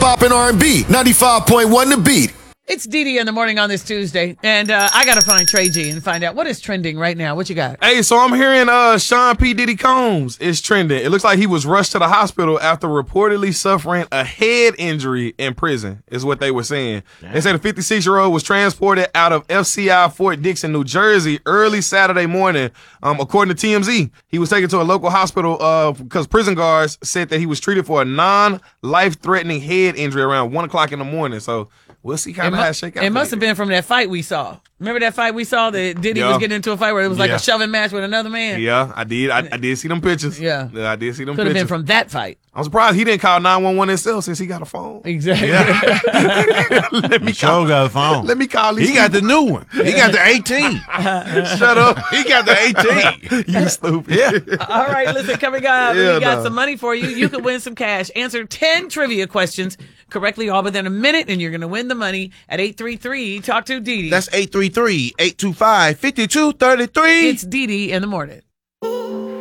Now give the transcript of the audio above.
hip-hop and R&B. 95.1 The Beat. It's Dee in the morning on this Tuesday, and I got to find Trey G and find out what is trending right now. What you got? Hey, so I'm hearing Sean P. Diddy Combs is trending. It looks like he was rushed to the hospital after reportedly suffering a head injury in prison, is what they were saying. Damn. They said the 56-year-old was transported out of FCI Fort Dixon, New Jersey, early Saturday morning. According to TMZ, he was taken to a local hospital because prison guards said that he was treated for a non-life-threatening head injury around 1 o'clock in the morning. So we'll see kind of how it shake out. It must have been from that fight we saw. Remember that fight we saw that Diddy was getting into a fight where it was like a shoving match with another man? Yeah, I did. I did see them pictures. Yeah. I did see them Could have pictures. been from that fight. I'm surprised he didn't call 911 himself since he got a phone. Exactly. Yeah. Got a phone. Let me call these He got the new one. He got the 18. Shut up. He got the 18. You stupid. Yeah. All right, listen, coming up, we got some money for you. You could win some cash. Answer 10 trivia questions correctly all within a minute, and you're going to win the money at 833. Talk to Dee Dee. That's 833-825-5233. It's Dee Dee in the morning.